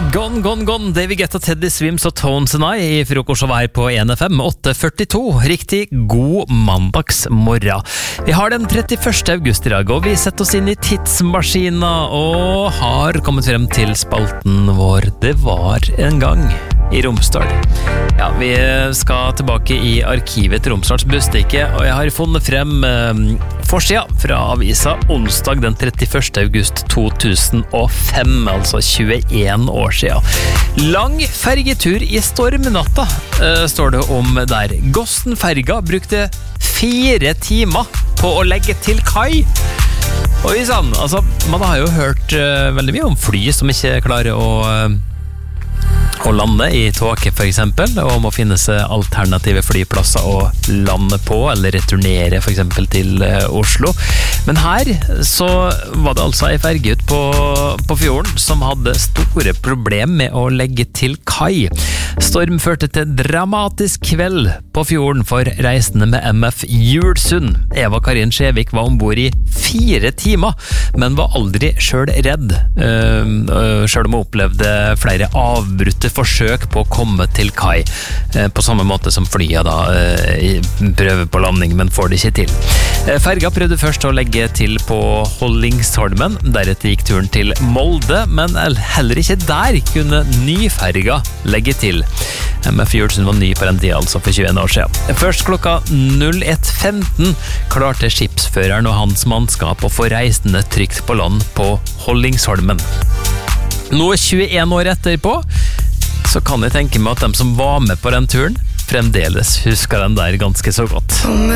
Gone, gone, gone, David Guetta, Teddy Swims og Tones and I I frokost over her på 1FM 8:42. Riktig god mandagsmorgen. Vi har den 31. august I dag, og vi setter oss inn I tidsmaskina og har kommet frem til spalten vår Det var en gang I Romsdal. Ja, vi skal tilbake I arkivet til Romsdals Bustikke, og jeg har funnet frem forsida fra avisa onsdag den 31. august 2005, altså 21 år siden. Lang fergetur I stormnatta, står det om der. Gossen-ferga brukte 4 timer på å legge til kai. Og altså, man har jo hørt veldig mye om fly som ikke klarer å lande I tåke for eksempel, og må finne seg alternative flyplasser å lande på, eller returnere for eksempel til Oslo. Men her så var det altså en ferge ut på fjorden som hadde store problemer med å legge til kai. Storm førte til dramatisk kveld på fjorden for reisende med MF Julsund. Eva Karin Skjevik var ombord I 4 timer, men var aldri selv redd, selv om hun opplevde flere avbrutte forsøk på å komme til kai, på samme måte som flyet da prøver på landing, men får det ikke til. Ferga prøvde først å legge til på Hollingsholmen, deretter gikk turen til Molde, men heller ikke der kunne nyferga legge til. MF Julsund var ny på den tiden, altså for 21 år siden. Først klokka 01:15 klarte skipsføreren og hans mannskap å få reisende trygt på land på Hollingsholmen. Nå 21 år etterpå, så kan jeg tenke meg at de som var med på den turen fremdeles husker den der ganske så godt.